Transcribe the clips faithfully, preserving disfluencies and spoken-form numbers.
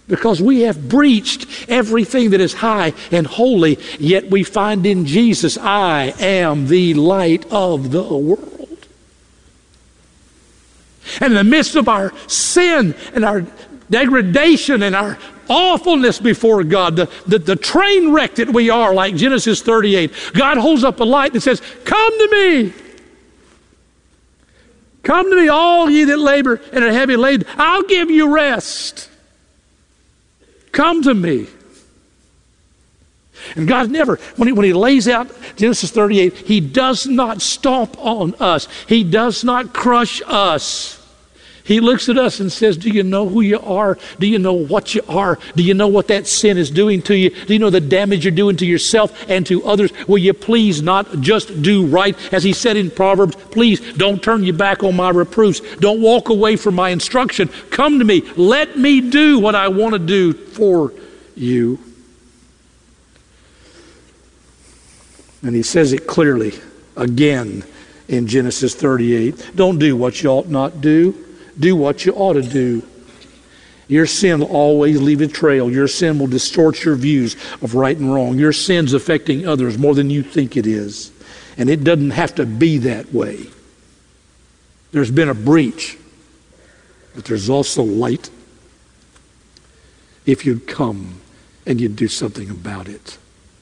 Because we have breached everything that is high and holy, yet we find in Jesus, I am the light of the world. And in the midst of our sin and our degradation and our awfulness before God, the, the, the train wreck that we are, like Genesis thirty-eight, God holds up a light and says, come to me. Come to me, all ye that labor and are heavy laden. I'll give you rest. Come to me. And God never, when he, when he lays out Genesis thirty-eight, he does not stomp on us. He does not crush us. He looks at us and says, do you know who you are? Do you know what you are? Do you know what that sin is doing to you? Do you know the damage you're doing to yourself and to others? Will you please not just do right? As he said in Proverbs, please don't turn your back on my reproofs. Don't walk away from my instruction. Come to me. Let me do what I want to do for you. And he says it clearly again in Genesis thirty-eight. Don't do what you ought not do. Do what you ought to do. Your sin will always leave a trail. Your sin will distort your views of right and wrong. Your sin's affecting others more than you think it is. And it doesn't have to be that way. There's been a breach, but there's also light if you'd come and you'd do something about it.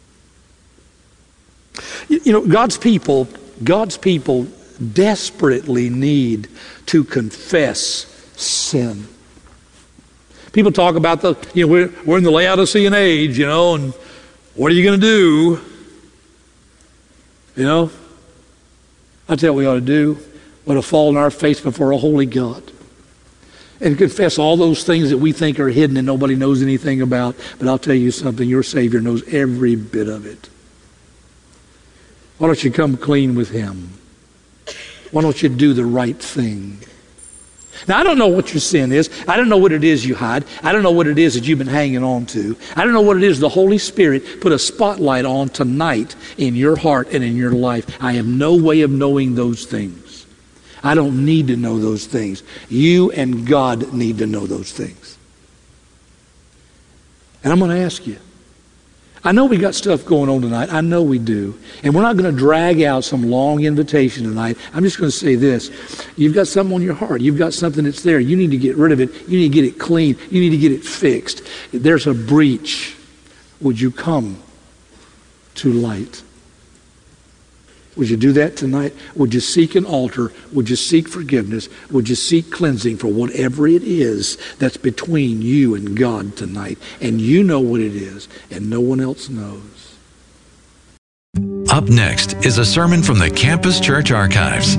You, you know, God's people, God's people desperately need to confess sin. People talk about the, you know, we're, we're in the Laodicean age, you know, and what are you going to do? You know, I tell you what we ought to do. We ought to fall on our face before a holy God and confess all those things that we think are hidden and nobody knows anything about. But I'll tell you something, your Savior knows every bit of it. Why don't you come clean with Him? Why don't you do the right thing? Now, I don't know what your sin is. I don't know what it is you hide. I don't know what it is that you've been hanging on to. I don't know what it is the Holy Spirit put a spotlight on tonight in your heart and in your life. I have no way of knowing those things. I don't need to know those things. You and God need to know those things. And I'm going to ask you, I know we got stuff going on tonight. I know we do. And we're not going to drag out some long invitation tonight. I'm just going to say this. You've got something on your heart. You've got something that's there. You need to get rid of it. You need to get it clean. You need to get it fixed. There's a breach. Would you come to light? Would you do that tonight? Would you seek an altar? Would you seek forgiveness? Would you seek cleansing for whatever it is that's between you and God tonight? And you know what it is, and no one else knows. Up next is a sermon from the Campus Church Archives.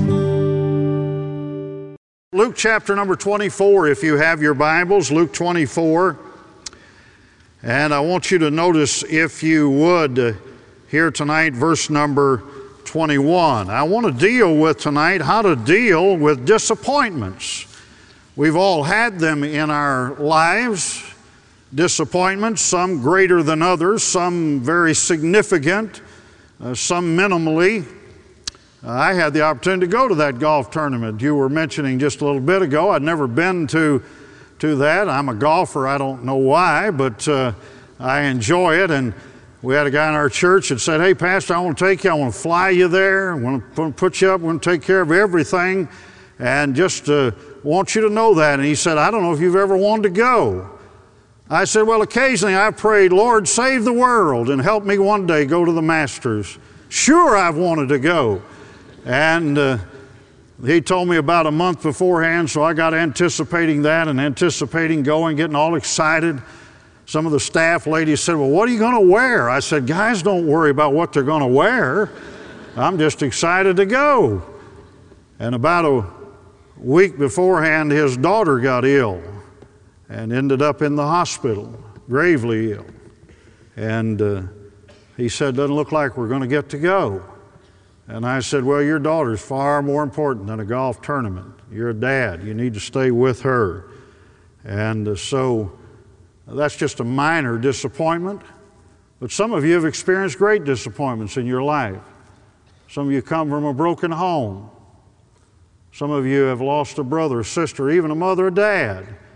Luke chapter number twenty-four, if you have your Bibles, Luke twenty-four. And I want you to notice, if you would, uh, here tonight, verse number twenty-one. I want to deal with tonight how to deal with disappointments. We've all had them in our lives, disappointments, some greater than others, some very significant, uh, some minimally. Uh, I had the opportunity to go to that golf tournament you were mentioning just a little bit ago. I'd never been to, to that. I'm a golfer. I don't know why, but uh, I enjoy it. And we had a guy in our church that said, hey, Pastor, I want to take you. I want to fly you there. I want to put you up. I want to take care of everything. And just uh, want you to know that. And he said, I don't know if you've ever wanted to go. I said, well, occasionally I prayed, Lord, save the world and help me one day go to the Masters. Sure, I've wanted to go. And uh, he told me about a month beforehand, so I got anticipating that and anticipating going, getting all excited. Some of the staff ladies said, well, what are you going to wear? I said, guys, don't worry about what they're going to wear. I'm just excited to go. And about a week beforehand, his daughter got ill and ended up in the hospital, gravely ill. And uh, he said, doesn't look like we're going to get to go. And I said, well, your daughter's far more important than a golf tournament. You're a dad. You need to stay with her. And uh, so that's just a minor disappointment. But some of you have experienced great disappointments in your life. Some of you come from a broken home. Some of you have lost a brother, a sister, even a mother or dad.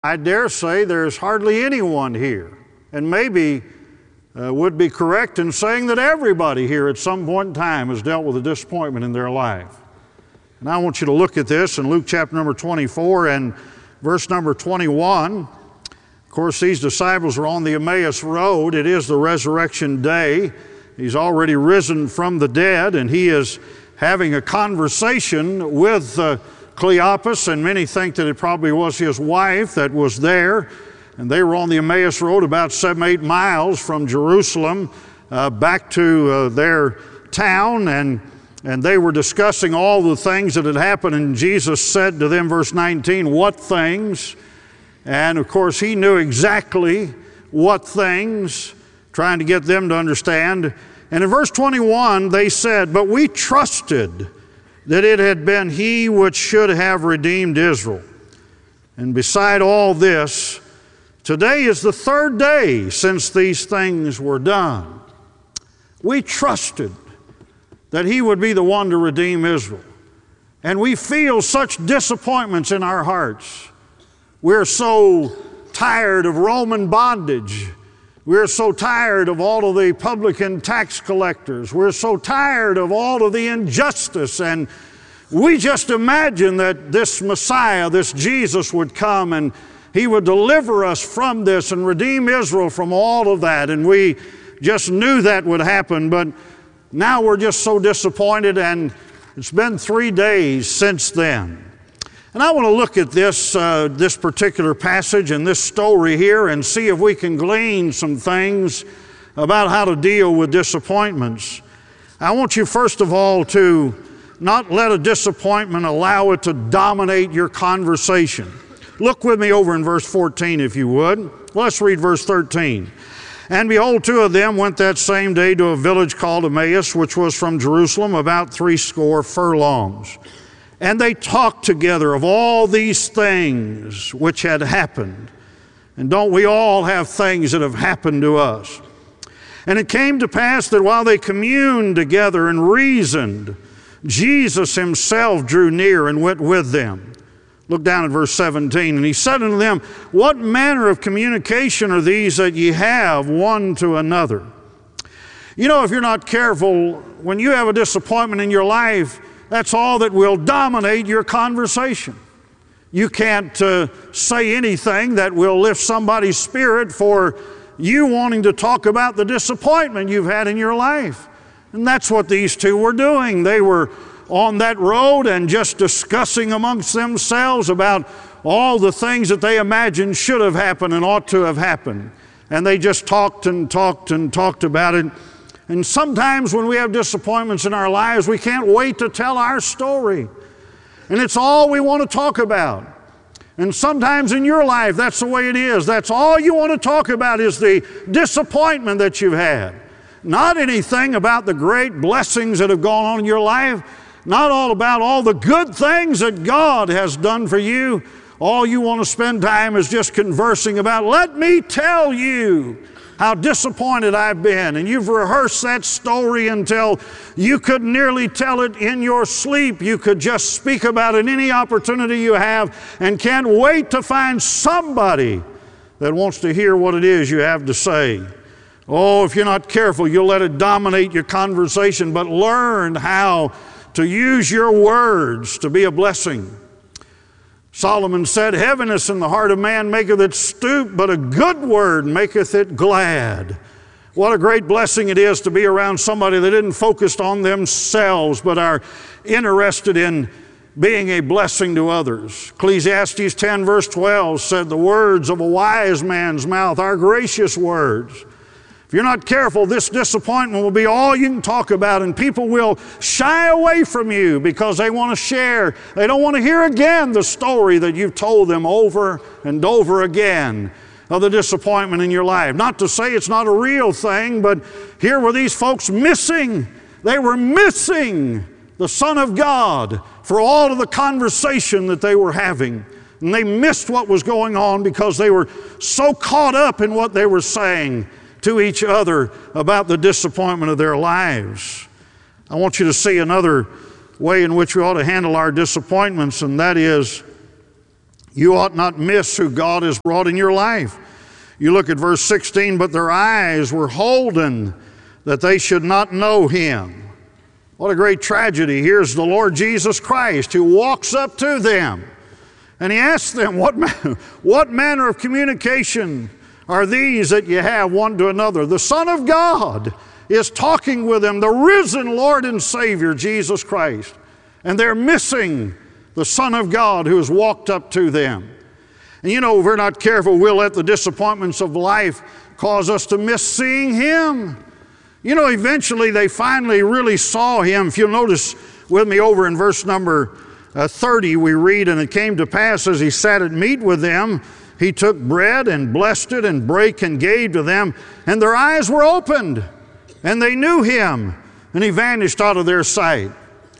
I dare say there's hardly anyone here, and maybe uh, would be correct in saying that everybody here at some point in time has dealt with a disappointment in their life. And I want you to look at this in Luke chapter number twenty-four and verse number twenty-one. Of course, these disciples are on the Emmaus Road. It is the resurrection day. He's already risen from the dead, and he is having a conversation with uh, Cleopas, and many think that it probably was his wife that was there. And they were on the Emmaus Road about seven, eight miles from Jerusalem uh, back to uh, their town, and, and they were discussing all the things that had happened. And Jesus said to them, verse nineteen, "What things?" And of course, he knew exactly what things, trying to get them to understand. And in verse twenty-one, they said, "But we trusted that it had been he which should have redeemed Israel. And beside all this, today is the third day since these things were done." We trusted that he would be the one to redeem Israel. And we feel such disappointments in our hearts. We're so tired of Roman bondage. We're so tired of all of the publican tax collectors. We're so tired of all of the injustice. And we just imagine that this Messiah, this Jesus, would come and he would deliver us from this and redeem Israel from all of that. And we just knew that would happen. But now we're just so disappointed, and it's been three days since then. And I want to look at this, uh, this particular passage and this story here and see if we can glean some things about how to deal with disappointments. I want you first of all to not let a disappointment allow it to dominate your conversation. Look with me over in verse fourteen if you would. Let's read verse thirteen. "And behold, two of them went that same day to a village called Emmaus, which was from Jerusalem about threescore furlongs. And they talked together of all these things which had happened." And don't we all have things that have happened to us? "And it came to pass that while they communed together and reasoned, Jesus himself drew near and went with them." Look down at verse seventeen. "And he said unto them, What manner of communication are these that ye have one to another?" You know, if you're not careful, when you have a disappointment in your life, that's all that will dominate your conversation. You can't uh, say anything that will lift somebody's spirit for you wanting to talk about the disappointment you've had in your life. And that's what these two were doing. They were on that road and just discussing amongst themselves about all the things that they imagined should have happened and ought to have happened. And they just talked and talked and talked about it. And sometimes when we have disappointments in our lives, we can't wait to tell our story. And it's all we want to talk about. And sometimes in your life, that's the way it is. That's all you want to talk about is the disappointment that you've had. Not anything about the great blessings that have gone on in your life. Not all about all the good things that God has done for you. All you want to spend time is just conversing about, let me tell you how disappointed I've been. And you've rehearsed that story until you could nearly tell it in your sleep. You could just speak about it any opportunity you have and can't wait to find somebody that wants to hear what it is you have to say. Oh, if you're not careful, you'll let it dominate your conversation, but learn how to use your words to be a blessing. Solomon said, "Heaviness in the heart of man maketh it stoop, but a good word maketh it glad." What a great blessing it is to be around somebody that isn't focused on themselves, but are interested in being a blessing to others. Ecclesiastes ten verse twelve said, "The words of a wise man's mouth are gracious words." If you're not careful, this disappointment will be all you can talk about, and people will shy away from you because they want to share. They don't want to hear again the story that you've told them over and over again of the disappointment in your life. Not to say it's not a real thing, but here were these folks missing. They were missing the Son of God for all of the conversation that they were having. And they missed what was going on because they were so caught up in what they were saying to each other about the disappointment of their lives. I want you to see another way in which we ought to handle our disappointments, and that is You ought not miss who God has brought in your life. You look at verse sixteen, but their eyes were holden that they should not know him. What a great tragedy. Here's the Lord Jesus Christ who walks up to them and he asks them, what, man, what manner of communication are these that you have one to another? The Son of God is talking with them, the risen Lord and Savior, Jesus Christ. And they're missing the Son of God who has walked up to them. And you know, if we're not careful, we'll let the disappointments of life cause us to miss seeing him. You know, eventually they finally really saw him. If you'll notice with me over in verse number uh, thirty, we read, and it came to pass as he sat at meat with them, he took bread and blessed it and brake and gave to them, and their eyes were opened, and they knew him, and he vanished out of their sight.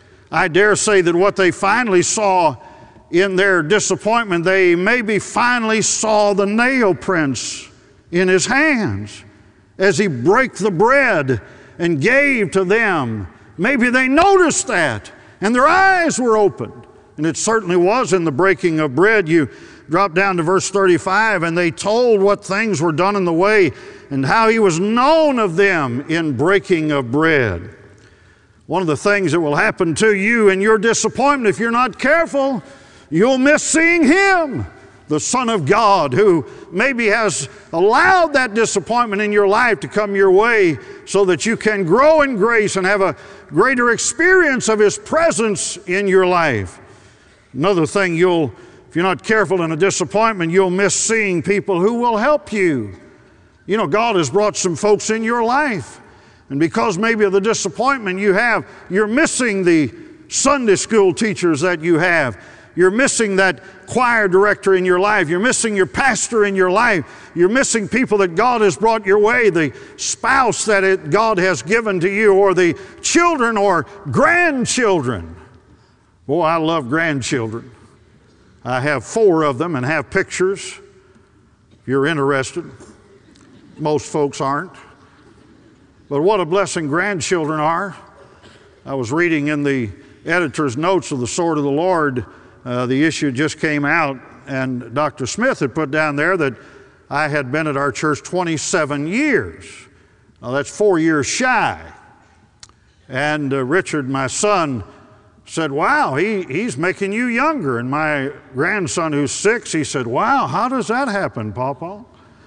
I dare say that what they finally saw in their disappointment, they maybe finally saw the nail prints in his hands as he brake the bread and gave to them. Maybe they noticed that and their eyes were opened. And it certainly was in the breaking of bread. You drop down to verse thirty-five, and they told what things were done in the way and how he was known of them in breaking of bread. One of the things that will happen to you in your disappointment, if you're not careful, you'll miss seeing him, the Son of God, who maybe has allowed that disappointment in your life to come your way so that you can grow in grace and have a greater experience of his presence in your life. Another thing, you'll, if you're not careful in a disappointment, you'll miss seeing people who will help you. You know, God has brought some folks in your life, and because maybe of the disappointment you have, you're missing the Sunday school teachers that you have. You're missing that choir director in your life. You're missing your pastor in your life. You're missing people that God has brought your way, the spouse that it, God has given to you, or the children or grandchildren. Boy, I love grandchildren. I have four of them and have pictures, if you're interested. Most folks aren't. But what a blessing grandchildren are. I was reading in the editor's notes of the Sword of the Lord. Uh, the issue just came out, and Doctor Smith had put down there that I had been at our church twenty-seven years. Now that's four years shy. And uh, Richard, my son, said, wow, he, he's making you younger. And my grandson, who's six, he said, wow, how does that happen, Pawpaw?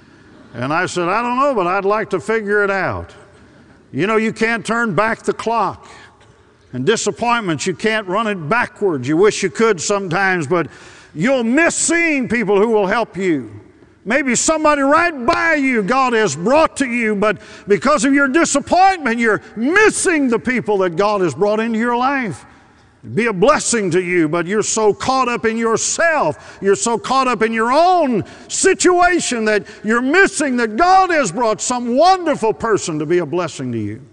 And I said, I don't know, but I'd like to figure it out. You know, you can't turn back the clock. And disappointments, you can't run it backwards. You wish you could sometimes, but you'll miss seeing people who will help you. Maybe somebody right by you God has brought to you, but because of your disappointment, you're missing the people that God has brought into your life. It'd be a blessing to you, but you're so caught up in yourself. You're so caught up in your own situation that you're missing that God has brought some wonderful person to be a blessing to you.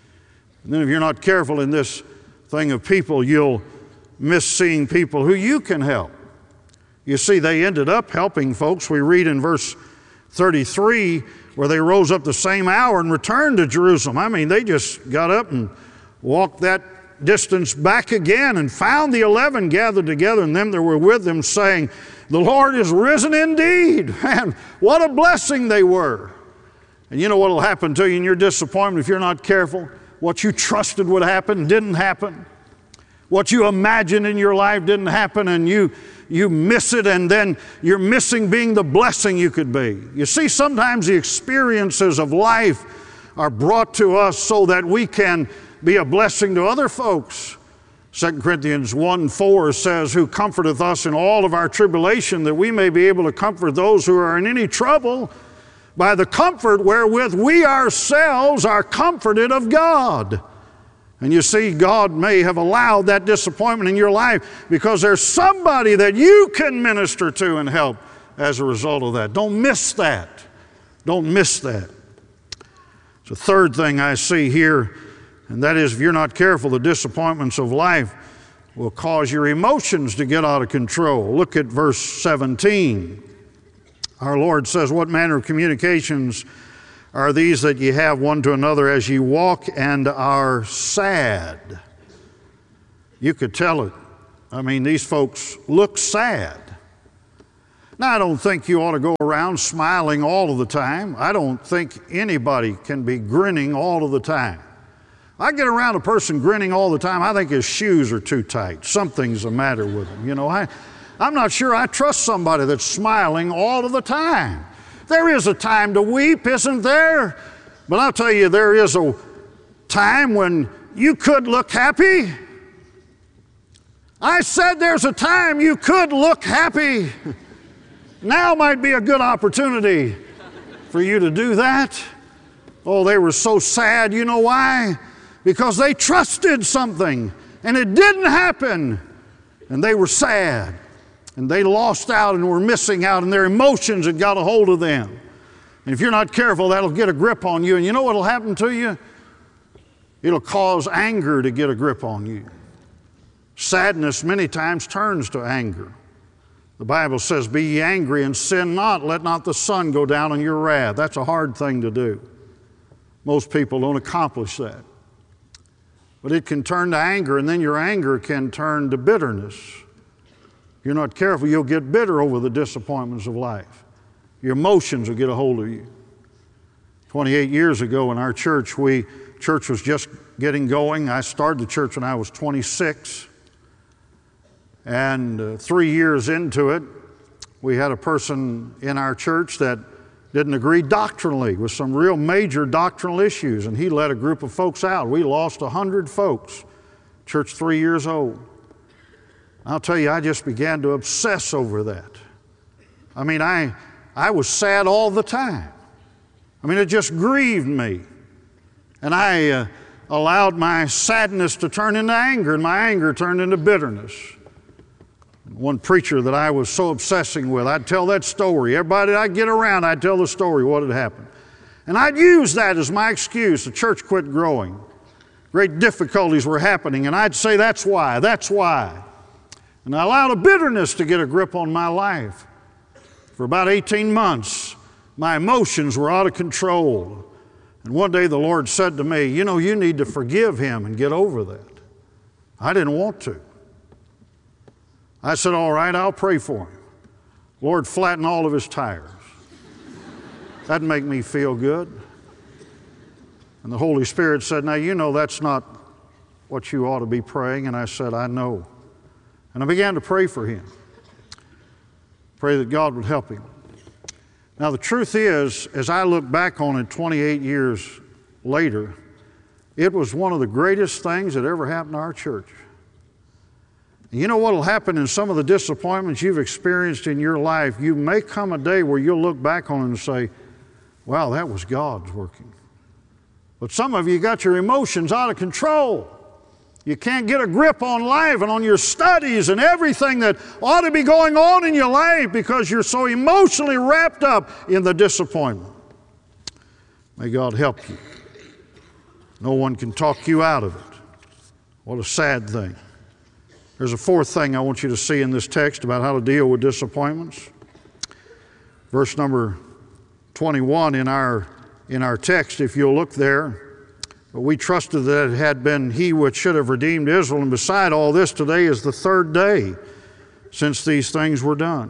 And then if you're not careful in this thing of people, you'll miss seeing people who you can help. You see, they ended up helping folks. We read in verse thirty-three where they rose up the same hour and returned to Jerusalem. I mean, they just got up and walked that distance back again and found the eleven gathered together and them that were with them, saying, the Lord is risen indeed. Man, what a blessing they were. And you know what will happen to you in your disappointment if you're not careful? What you trusted would happen didn't happen. What you imagined in your life didn't happen, and you, you miss it, and then you're missing being the blessing you could be. You see, sometimes the experiences of life are brought to us so that we can be a blessing to other folks. Second Corinthians one four says, who comforteth us in all of our tribulation, that we may be able to comfort those who are in any trouble by the comfort wherewith we ourselves are comforted of God. And you see, God may have allowed that disappointment in your life because there's somebody that you can minister to and help as a result of that. Don't miss that. Don't miss that. It's a third thing I see here, and that is if you're not careful, the disappointments of life will cause your emotions to get out of control. Look at verse seventeen. Our Lord says, what manner of communications are these that ye have one to another as ye walk and are sad? You could tell it. I mean, these folks look sad. Now, I don't think you ought to go around smiling all of the time. I don't think anybody can be grinning all of the time. I get around a person grinning all the time, I think his shoes are too tight. Something's the matter with him. You know, I, I'm not sure I trust somebody that's smiling all of the time. There is a time to weep, isn't there? But I'll tell you, there is a time when you could look happy. I said there's a time you could look happy. Now might be a good opportunity for you to do that. Oh, they were so sad. You know why? Because they trusted something and it didn't happen. And they were sad. And they lost out and were missing out, and their emotions had got a hold of them. And if you're not careful, that'll get a grip on you. And you know what'll happen to you? It'll cause anger to get a grip on you. Sadness many times turns to anger. The Bible says, "Be ye angry and sin not, let not the sun go down on your wrath." That's a hard thing to do. Most people don't accomplish that. But it can turn to anger, and then your anger can turn to bitterness. If you're not careful, you'll get bitter over the disappointments of life. Your emotions will get a hold of you. twenty-eight years ago in our church, we church was just getting going. I started the church when I was twenty-six. And uh, three years into it, we had a person in our church that didn't agree doctrinally with some real major doctrinal issues, and he let a group of folks out. We lost a hundred folks, church three years old. I'll tell you, I just began to obsess over that. I mean, I, I was sad all the time. I mean, it just grieved me. And I uh, allowed my sadness to turn into anger, and my anger turned into bitterness. One preacher that I was so obsessing with, I'd tell that story. Everybody I'd get around, I'd tell the story, what had happened. And I'd use that as my excuse. The church quit growing. Great difficulties were happening, and I'd say, that's why, that's why. And I allowed a bitterness to get a grip on my life. For about eighteen months, my emotions were out of control. And one day the Lord said to me, you know, you need to forgive him and get over that. I didn't want to. I said, all right, I'll pray for him. Lord, flatten all of his tires. That'd make me feel good. And the Holy Spirit said, now, you know that's not what you ought to be praying. And I said, I know. And I began to pray for him. Pray that God would help him. Now, the truth is, as I look back on it twenty-eight years later, it was one of the greatest things that ever happened to our church. And you know what will happen in some of the disappointments you've experienced in your life? You may come a day where you'll look back on it and say, wow, that was God's working. But some of you got your emotions out of control. You can't get a grip on life and on your studies and everything that ought to be going on in your life because you're so emotionally wrapped up in the disappointment. May God help you. No one can talk you out of it. What a sad thing. There's a fourth thing I want you to see in this text about how to deal with disappointments. Verse number twenty-one in our, in our text, if you'll look there. But we trusted that it had been he which should have redeemed Israel, and beside all this, today is the third day since these things were done.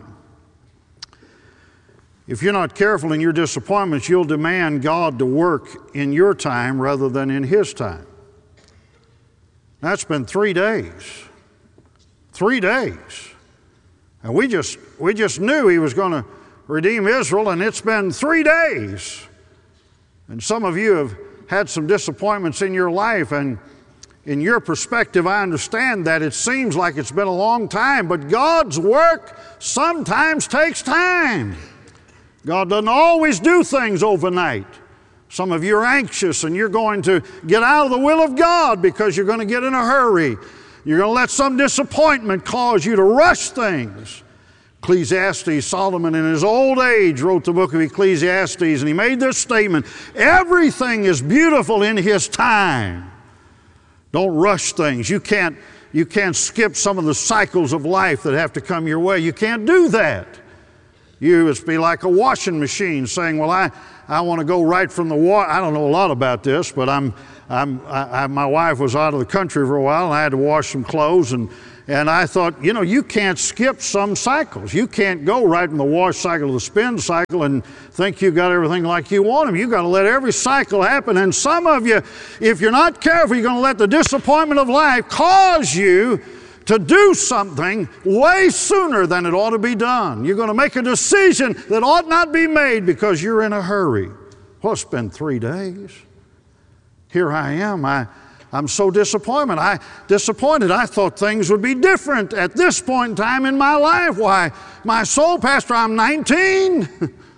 If you're not careful in your disappointments, you'll demand God to work in your time rather than in his time. That's been three days. Three days. And we just, we just knew he was going to redeem Israel, and it's been three days. And some of you have had some disappointments in your life, and in your perspective, I understand that it seems like it's been a long time, but God's work sometimes takes time. God doesn't always do things overnight. Some of you are anxious and you're going to get out of the will of God because you're going to get in a hurry. You're going to let some disappointment cause you to rush things. Ecclesiastes, Solomon in his old age wrote the book of Ecclesiastes, and he made this statement, everything is beautiful in his time. Don't rush things. You can't, you can't skip some of the cycles of life that have to come your way. You can't do that. You must be like a washing machine saying, well, I, I want to go right from the water. I don't know a lot about this, but I'm, I'm, I, I, my wife was out of the country for a while, and I had to wash some clothes, and And I thought, you know, you can't skip some cycles. You can't go right from the wash cycle to the spin cycle and think you got everything like you want them. You got to let every cycle happen. And some of you, if you're not careful, you're going to let the disappointment of life cause you to do something way sooner than it ought to be done. You're going to make a decision that ought not be made because you're in a hurry. Well, it's been three days. Here I am. I I'm so disappointed. I disappointed. I thought things would be different at this point in time in my life. Why, my soul, Pastor, I'm nineteen.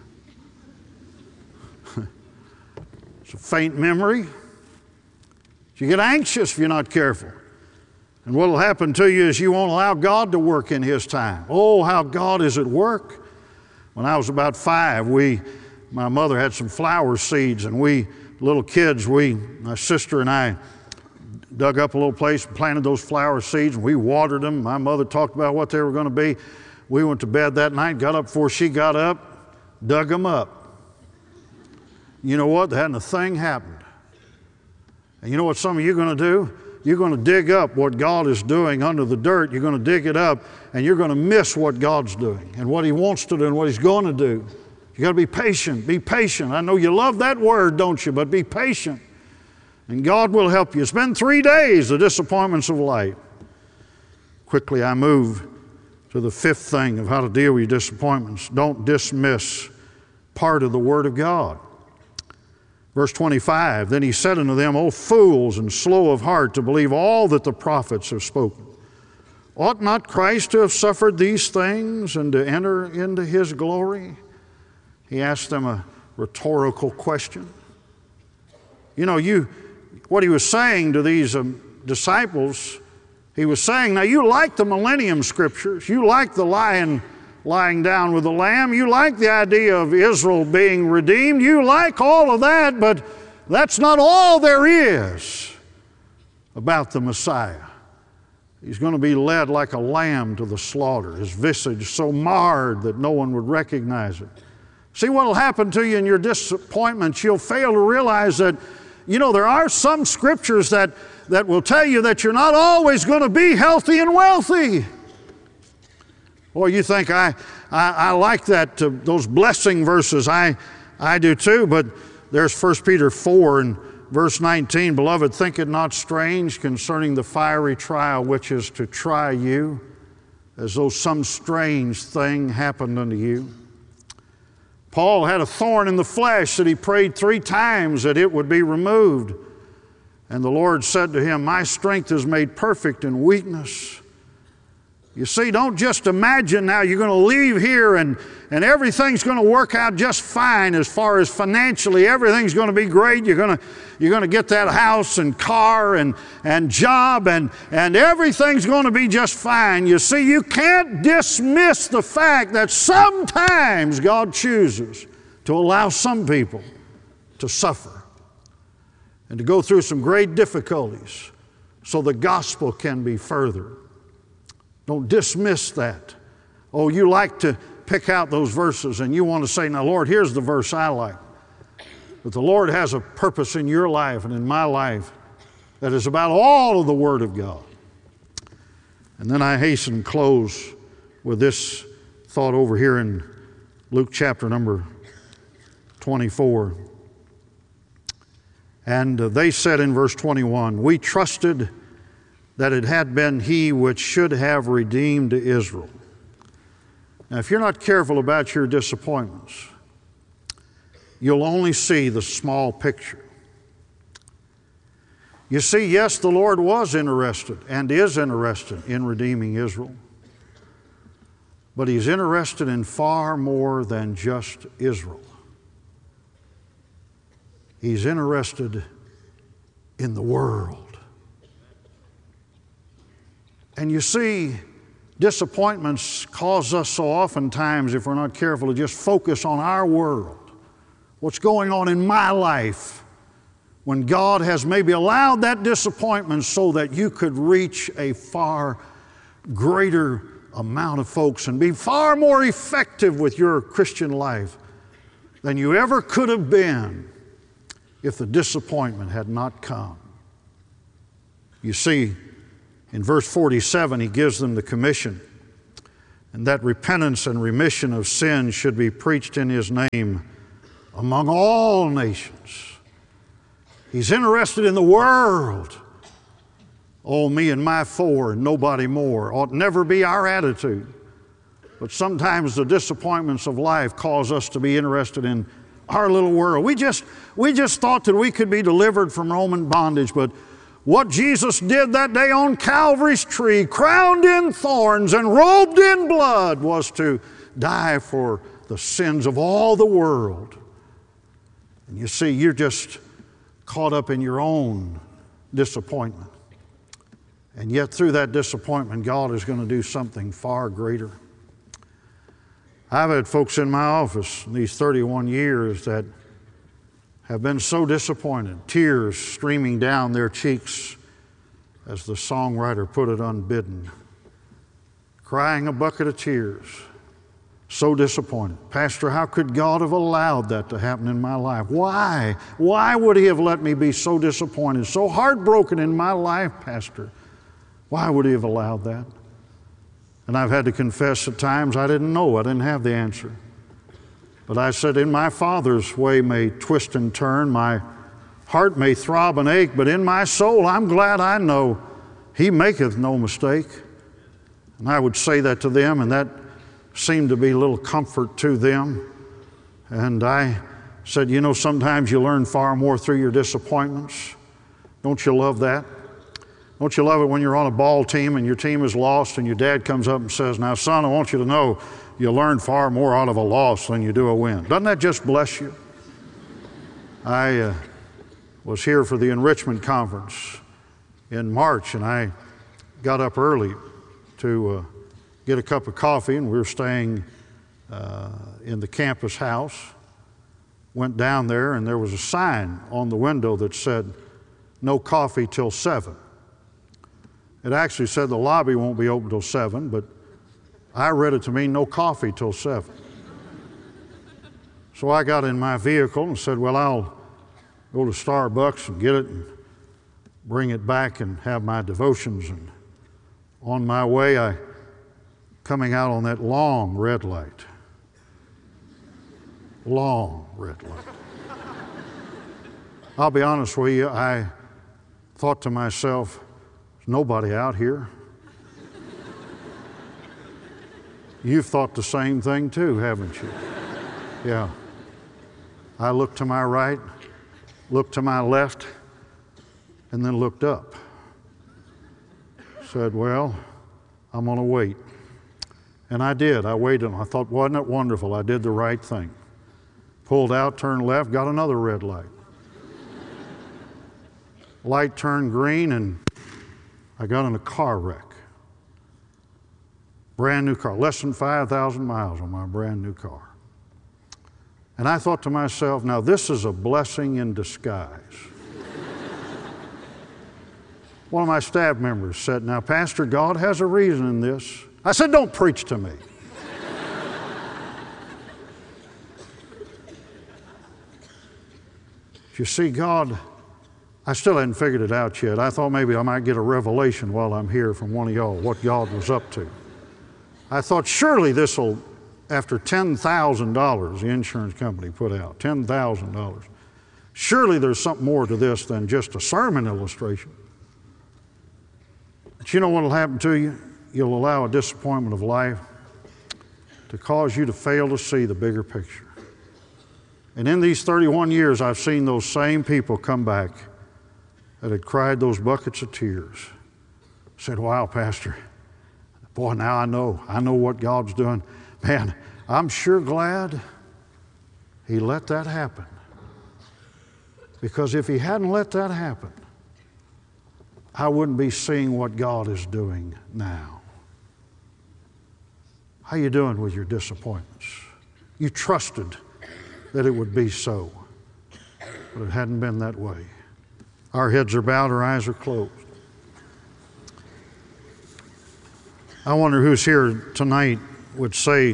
It's a faint memory. You get anxious if you're not careful. And what will happen to you is you won't allow God to work in His time. Oh, how God is at work. When I was about five, we, my mother had some flower seeds, and we, little kids, we, my sister and I, dug up a little place and planted those flower seeds, and we watered them. My mother talked about what they were going to be. We went to bed that night, got up before she got up, dug them up. You know what? There hadn't a thing happened. And you know what some of you are going to do? You're going to dig up what God is doing under the dirt. You're going to dig it up, and you're going to miss what God's doing and what He wants to do and what He's going to do. You got to be patient. Be patient. I know you love that word, don't you? But be patient. And God will help you. It's been three days, the disappointments of life. Quickly, I move to the fifth thing of how to deal with your disappointments. Don't dismiss part of the Word of God. Verse twenty-five, then He said unto them, O fools and slow of heart to believe all that the prophets have spoken. Ought not Christ to have suffered these things and to enter into His glory? He asked them a rhetorical question. You know, you... What He was saying to these um, disciples, He was saying, now you like the millennium scriptures, you like the lion lying down with the lamb, you like the idea of Israel being redeemed, you like all of that, but that's not all there is about the Messiah. He's going to be led like a lamb to the slaughter, His visage so marred that no one would recognize it. See what will happen to you in your disappointments? You'll fail to realize that, you know, there are some scriptures that, that will tell you that you're not always going to be healthy and wealthy. Boy, you think I, I, I like that, uh, those blessing verses. I, I do too, but there's First Peter four and verse nineteen. Beloved, think it not strange concerning the fiery trial which is to try you, as though some strange thing happened unto you. Paul had a thorn in the flesh that he prayed three times that it would be removed. And the Lord said to him, my strength is made perfect in weakness. You see, don't just imagine now you're going to leave here and, and everything's going to work out just fine as far as financially. Everything's going to be great. You're going to, you're going to get that house and car and, and job and, and everything's going to be just fine. You see, you can't dismiss the fact that sometimes God chooses to allow some people to suffer and to go through some great difficulties so the gospel can be furthered. Don't dismiss that. Oh, you like to pick out those verses and you want to say, now, Lord, here's the verse I like. But the Lord has a purpose in your life and in my life that is about all of the Word of God. And then I hasten to close with this thought over here in Luke chapter number twenty-four. And uh, they said in verse twenty-one, we trusted that it had been He which should have redeemed Israel. Now, if you're not careful about your disappointments, you'll only see the small picture. You see, yes, the Lord was interested and is interested in redeeming Israel, but He's interested in far more than just Israel. He's interested in the world. And you see, disappointments cause us so oftentimes, if we're not careful, to just focus on our world. What's going on in my life, when God has maybe allowed that disappointment so that you could reach a far greater amount of folks and be far more effective with your Christian life than you ever could have been if the disappointment had not come. You see, In verse forty-seven, he gives them the commission, and that repentance and remission of sin should be preached in his name among all nations. He's interested in the world. Oh, me and my four and nobody more ought never be our attitude. But sometimes the disappointments of life cause us to be interested in our little world. We just, we just thought that we could be delivered from Roman bondage, but what Jesus did that day on Calvary's tree, crowned in thorns and robed in blood, was to die for the sins of all the world. And you see, you're just caught up in your own disappointment. And yet through that disappointment, God is going to do something far greater. I've had folks in my office in these thirty-one years that have been so disappointed, tears streaming down their cheeks, as the songwriter put it, unbidden, crying a bucket of tears, so disappointed. Pastor, how could God have allowed that to happen in my life? Why? Why would He have let me be so disappointed, so heartbroken in my life, Pastor? Why would He have allowed that? And I've had to confess at times I didn't know, I didn't have the answer. But I said, in my Father's way may twist and turn, my heart may throb and ache, but in my soul I'm glad I know He maketh no mistake. And I would say that to them, and that seemed to be a little comfort to them. And I said, you know, sometimes you learn far more through your disappointments. Don't you love that? Don't you love it when you're on a ball team and your team is lost and your dad comes up and says, now son, I want you to know you learn far more out of a loss than you do a win. Doesn't that just bless you? I uh, was here for the enrichment conference in March, and I got up early to uh, get a cup of coffee, and we were staying uh, in the campus house. Went down there, and there was a sign on the window that said, no coffee till seven. It actually said the lobby won't be open till seven, but I read it to mean no coffee till seven. So I got in my vehicle and said, well, I'll go to Starbucks and get it and bring it back and have my devotions. And on my way, I coming out on that long red light. Long red light. I'll be honest with you, I thought to myself, there's nobody out here. You've thought the same thing too, haven't you? Yeah. I looked to my right, looked to my left, and then looked up. Said, well, I'm going to wait. And I did. I waited. I thought, wasn't it wonderful? I did the right thing. Pulled out, turned left, got another red light. Light turned green, and I got in a car wreck. Brand new car, less than five thousand miles on my brand new car. And I thought to myself, now this is a blessing in disguise. One of my staff members said, now Pastor, God has a reason in this. I said, don't preach to me. You see, God, I still hadn't figured it out yet. I thought maybe I might get a revelation while I'm here from one of y'all, what God was up to. I thought, surely this will, after ten thousand dollars the insurance company put out, ten thousand dollars, surely there's something more to this than just a sermon illustration. But you know what will happen to you? You'll allow a disappointment of life to cause you to fail to see the bigger picture. And in these thirty-one years, I've seen those same people come back that had cried those buckets of tears. Said, wow, Pastor, boy, now I know. I know what God's doing. Man, I'm sure glad He let that happen. Because if He hadn't let that happen, I wouldn't be seeing what God is doing now. How you doing with your disappointments? You trusted that it would be so, but it hadn't been that way. Our heads are bowed, our eyes are closed. I wonder who's here tonight would say,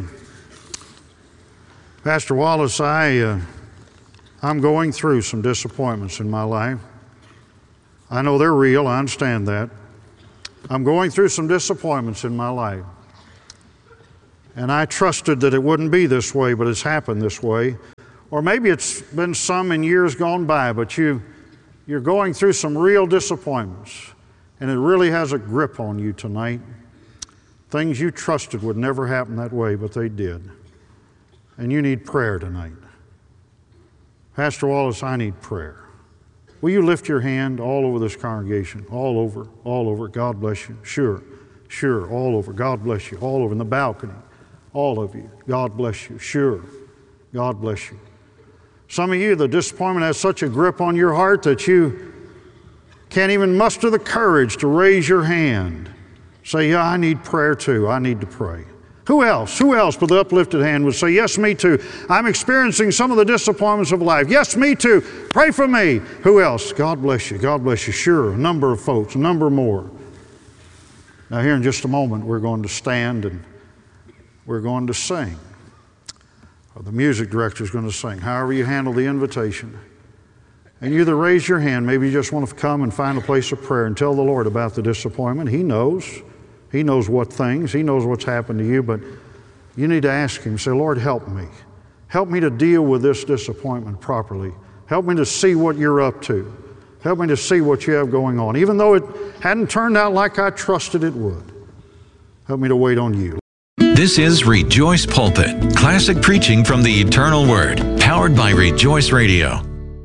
Pastor Wallace, I, uh, I'm going through some disappointments in my life. I know they're real, I understand that. I'm going through some disappointments in my life. And I trusted that it wouldn't be this way, but it's happened this way. Or maybe it's been some in years gone by, but you, you're going through some real disappointments, and it really has a grip on you tonight. Things you trusted would never happen that way, but they did. And you need prayer tonight. Pastor Wallace, I need prayer. Will you lift your hand all over this congregation? All over, all over. God bless you. Sure, sure, all over. God bless you. All over in the balcony. All of you. God bless you. Sure. God bless you. Some of you, the disappointment has such a grip on your heart that you can't even muster the courage to raise your hand. Say, yeah, I need prayer too. I need to pray. Who else? Who else with the uplifted hand would say, yes, me too. I'm experiencing some of the disappointments of life. Yes, me too. Pray for me. Who else? God bless you. God bless you. Sure, a number of folks, a number more. Now here in just a moment, we're going to stand and we're going to sing. Or the music director is going to sing. However you handle the invitation. And you either raise your hand, maybe you just want to come and find a place of prayer and tell the Lord about the disappointment. He knows. He knows what things, He knows what's happened to you, but you need to ask Him, say, Lord, help me. Help me to deal with this disappointment properly. Help me to see what you're up to. Help me to see what you have going on, even though it hadn't turned out like I trusted it would. Help me to wait on you. This is Rejoice Pulpit, classic preaching from the eternal Word, powered by Rejoice Radio.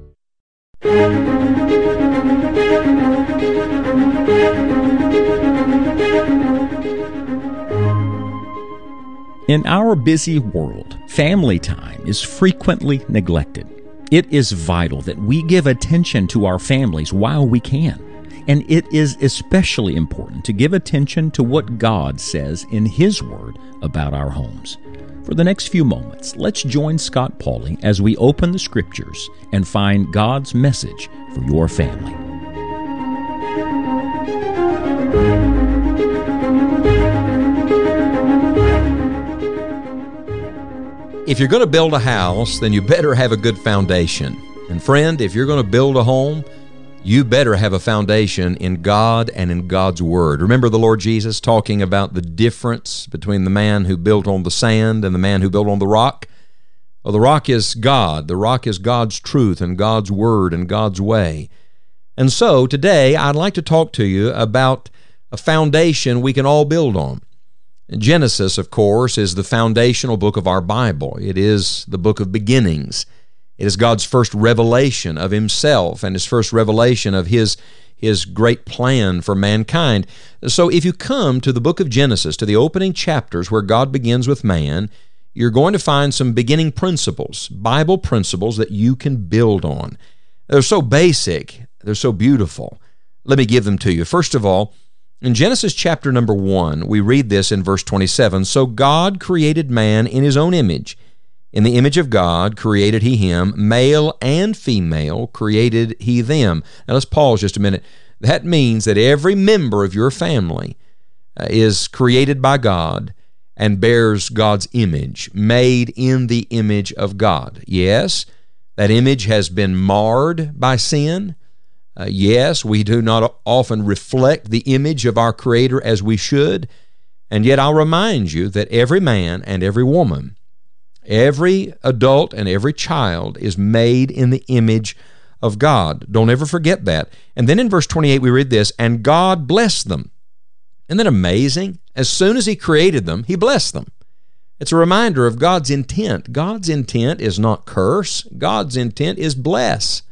In our busy world, family time is frequently neglected. It is vital that we give attention to our families while we can. And it is especially important to give attention to what God says in His Word about our homes. For the next few moments, let's join Scott Pauley as we open the Scriptures and find God's message for your family. If you're going to build a house, then you better have a good foundation. And friend, if you're going to build a home, you better have a foundation in God and in God's Word. Remember the Lord Jesus talking about the difference between the man who built on the sand and the man who built on the rock? Well, the rock is God. The rock is God's truth and God's Word and God's way. And so today I'd like to talk to you about a foundation we can all build on. Genesis, of course, is the foundational book of our Bible. It is the book of beginnings. It is God's first revelation of Himself and His first revelation of His, His great plan for mankind. So if you come to the book of Genesis, to the opening chapters where God begins with man, you're going to find some beginning principles, Bible principles that you can build on. They're so basic, they're so beautiful. Let me give them to you. First of all, in Genesis chapter number one, we read this in verse twenty-seven, "So God created man in His own image. In the image of God created He him, male and female created He them." Now let's pause just a minute. That means that every member of your family uh, is created by God and bears God's image, made in the image of God. Yes, that image has been marred by sin. Uh, yes, we do not often reflect the image of our Creator as we should. And yet I'll remind you that every man and every woman, every adult and every child is made in the image of God. Don't ever forget that. And then in verse twenty-eight we read this, "And God blessed them." Isn't that amazing? As soon as He created them, He blessed them. It's a reminder of God's intent. God's intent is not curse. God's intent is bless.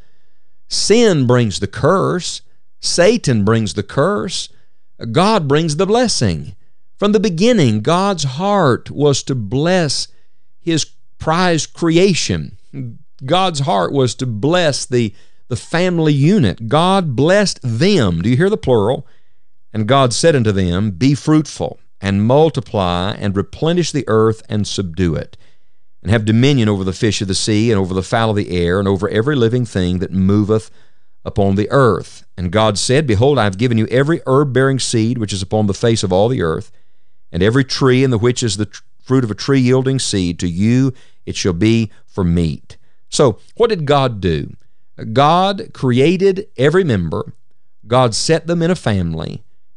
Sin brings the curse. Satan brings the curse. God brings the blessing. From the beginning, God's heart was to bless His prized creation. God's heart was to bless the, the family unit. God blessed them. Do you hear the plural? "And God said unto them, Be fruitful, and multiply, and replenish the earth, and subdue it, and have dominion over the fish of the sea, and over the fowl of the air, and over every living thing that moveth upon the earth. And God said, Behold, I have given you every herb-bearing seed which is upon the face of all the earth, and every tree in the which is the tr- fruit of a tree yielding seed, to you it shall be for meat." So, what did God do? God created every member. God set them in a family,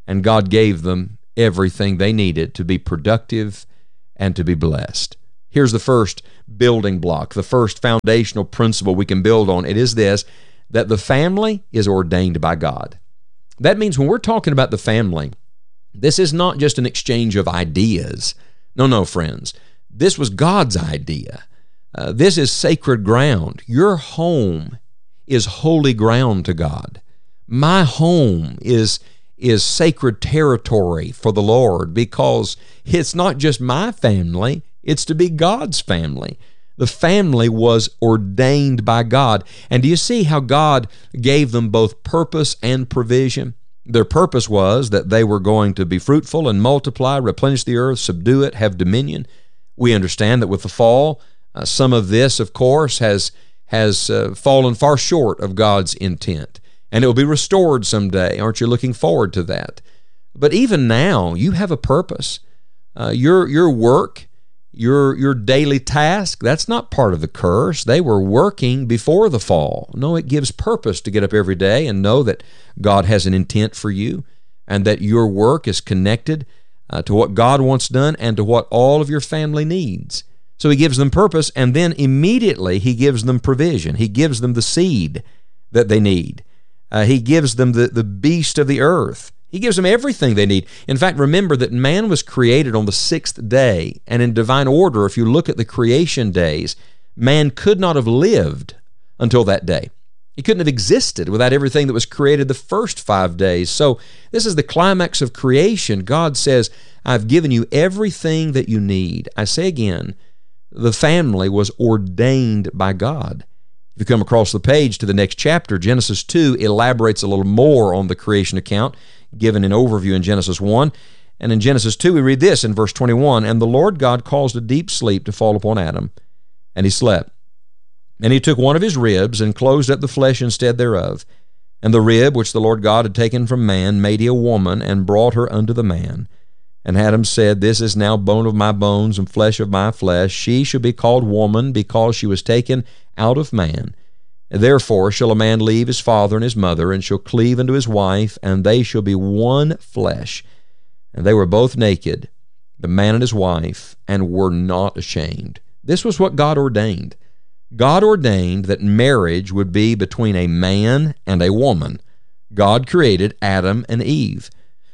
and God gave them everything they needed to be productive and to be blessed. Here's the first building block, the first foundational principle we can build on. It is this, that the family is ordained by God. That means when we're talking about the family, this is not just an exchange of ideas. No, no, friends. This was God's idea. Uh, this is sacred ground. Your home is holy ground to God. My home is, is sacred territory for the Lord, because it's not just my family, it's to be God's family. The family was ordained by God. And do you see how God gave them both purpose and provision? Their purpose was that they were going to be fruitful and multiply, replenish the earth, subdue it, have dominion. We understand that with the fall, uh, some of this, of course, has, has uh, fallen far short of God's intent. And it will be restored someday. Aren't you looking forward to that? But even now, you have a purpose. Uh, your, your work, Your your daily task, that's not part of the curse. They were working before the fall. No, it gives purpose to get up every day and know that God has an intent for you, and that your work is connected uh, to what God wants done and to what all of your family needs. So he gives them purpose, and then immediately he gives them provision. He gives them the seed that they need. Uh, he gives them the, the beast of the earth. He gives them everything they need. In fact, remember that man was created on the sixth day, and in divine order, if you look at the creation days, man could not have lived until that day. He couldn't have existed without everything that was created the first five days. So this is the climax of creation. God says, I've given you everything that you need. I say again, the family was ordained by God. If you come across the page to the next chapter, Genesis two elaborates a little more on the creation account, given an overview in Genesis one. And in Genesis two, we read this in verse twenty-one, and the Lord God caused a deep sleep to fall upon Adam, and he slept. And he took one of his ribs and closed up the flesh instead thereof. And the rib which the Lord God had taken from man made he a woman, and brought her unto the man. And Adam said, This is now bone of my bones and flesh of my flesh. She shall be called woman, because she was taken out of man. Therefore shall a man leave his father and his mother, and shall cleave unto his wife, and they shall be one flesh. And they were both naked, the man and his wife, and were not ashamed. This was what God ordained. God ordained that marriage would be between a man and a woman. God created Adam and Eve.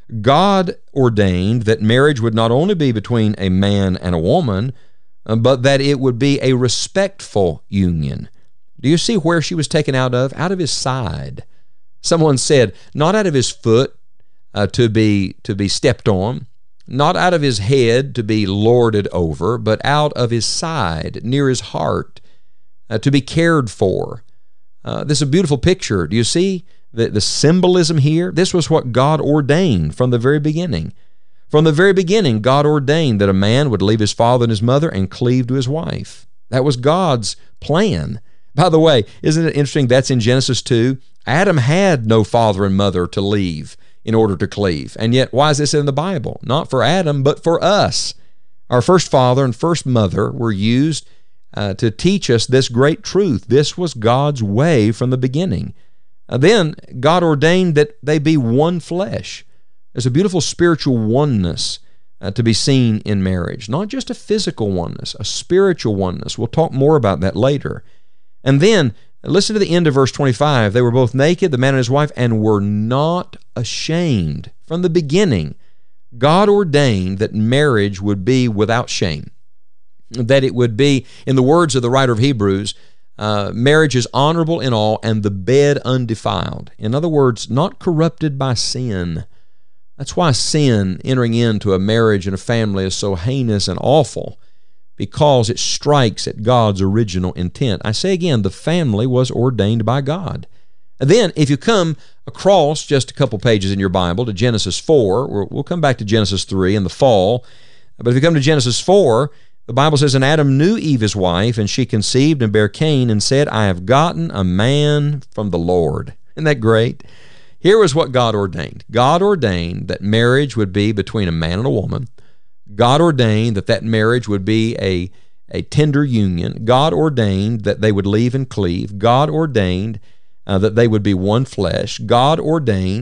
God ordained that marriage would not only be between a man and a woman, but that it would be a respectful union. Do you see where she was taken out of? Out of his side. Someone said, not out of his foot uh, to be to be stepped on, not out of his head to be lorded over, but out of his side, near his heart, uh, to be cared for. Uh, this is a beautiful picture. Do you see the, the symbolism here? This was what God ordained from the very beginning. From the very beginning, God ordained that a man would leave his father and his mother and cleave to his wife. That was God's plan. By the way, isn't it interesting that's in Genesis two? Adam had no father and mother to leave in order to cleave. And yet, why is this in the Bible? Not for Adam, but for us. Our first father and first mother were used uh, to teach us this great truth. This was God's way from the beginning. Uh, then, God ordained that they be one flesh. There's a beautiful spiritual oneness uh, to be seen in marriage. Not just a physical oneness, a spiritual oneness. We'll talk more about that later. And then, listen to the end of verse twenty-five. They were both naked, the man and his wife, and were not ashamed. From the beginning, God ordained that marriage would be without shame. That it would be, in the words of the writer of Hebrews, uh, marriage is honorable in all, and the bed undefiled. In other words, not corrupted by sin. That's why sin entering into a marriage and a family is so heinous and awful, because it strikes at God's original intent. I say again, the family was ordained by God. And then, if you come across just a couple pages in your Bible to Genesis four, we'll come back to Genesis three in the fall, but if you come to Genesis four, the Bible says, And Adam knew Eve his wife, and she conceived and bare Cain, and said, I have gotten a man from the Lord. Isn't that great? Here was what God ordained. God ordained that marriage would be between a man and a woman. God ordained that that marriage would be a, a tender union. God ordained that they would leave and cleave. God ordained uh, that they would be one flesh. God ordained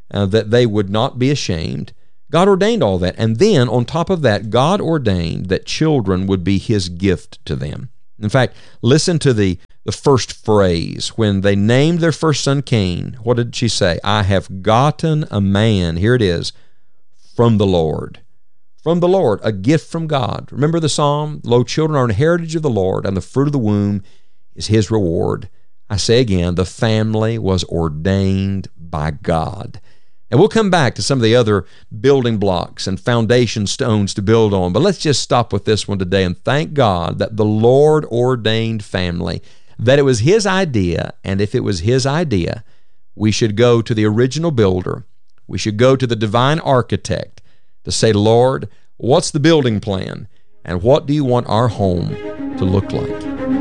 uh, that they would not be ashamed. God ordained all that. And then, on top of that, God ordained that children would be His gift to them. In fact, listen to the, the first phrase. When they named their first son Cain, what did she say? I have gotten a man, here it is, from the Lord. From the Lord, a gift from God. Remember the psalm? Lo, children are an heritage of the Lord, and the fruit of the womb is His reward. I say again, the family was ordained by God. And we'll come back to some of the other building blocks and foundation stones to build on, but let's just stop with this one today and thank God that the Lord ordained family, that it was His idea, and if it was His idea, we should go to the original builder. We should go to the divine architect to say, Lord, what's the building plan, and what do you want our home to look like?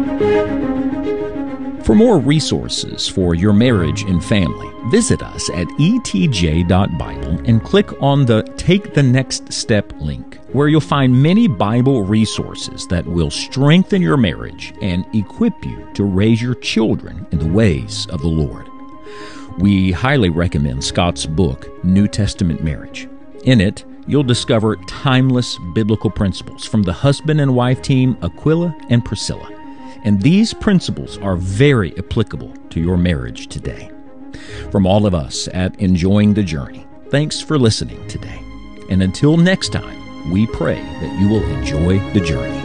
For more resources for your marriage and family, visit us at e t j dot bible and click on the Take the Next Step link, where you'll find many Bible resources that will strengthen your marriage and equip you to raise your children in the ways of the Lord. We highly recommend Scott's book, New Testament Marriage. In it, you'll discover timeless biblical principles from the husband and wife team Aquila and Priscilla. And these principles are very applicable to your marriage today. From all of us at Enjoying the Journey, thanks for listening today. And until next time, we pray that you will enjoy the journey.